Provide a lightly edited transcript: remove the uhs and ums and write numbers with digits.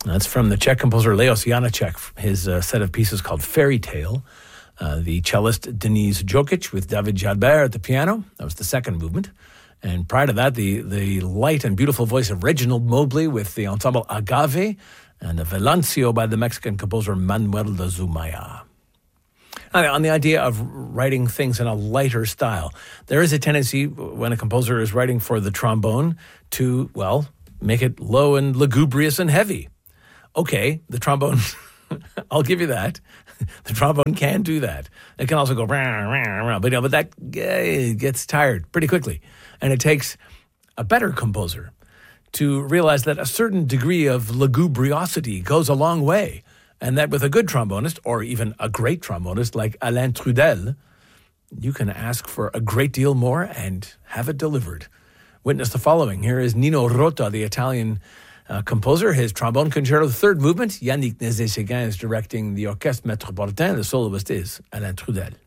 That's from the Czech composer Leos Janáček, his set of pieces called Fairy Tale. The cellist Denise Jokic with David Jalbert at the piano. That was the second movement. And prior to that, the light and beautiful voice of Reginald Mobley with the ensemble Agave, and a Venancio by the Mexican composer Manuel de Zumaya. On the idea of writing things in a lighter style, there is a tendency when a composer is writing for the trombone to, well, make it low and lugubrious and heavy. Okay, the trombone, I'll give you that. The trombone can do that. It can also go, rah, rah, rah, but that gets tired pretty quickly. And it takes a better composer to realize that a certain degree of lugubriosity goes a long way. And that with a good trombonist, or even a great trombonist like Alain Trudel, you can ask for a great deal more and have it delivered. Witness the following. Here is Nino Rota, the Italian composer, his trombone concerto, the third movement. Yannick Nézet-Séguin is directing the Orchestre Métropolitain. The soloist is Alain Trudel.